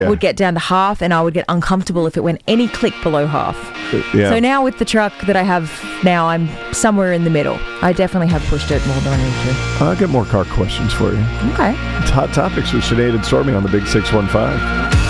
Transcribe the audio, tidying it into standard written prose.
would get down to half, and I would get uncomfortable if it went any click below half. Yeah. So now with the truck that I have now, I'm somewhere in the middle. I definitely have pushed it more than I need to. I'll get more car questions for you. Okay. It's Hot Topics with Sinead and Stormy on the Big 615.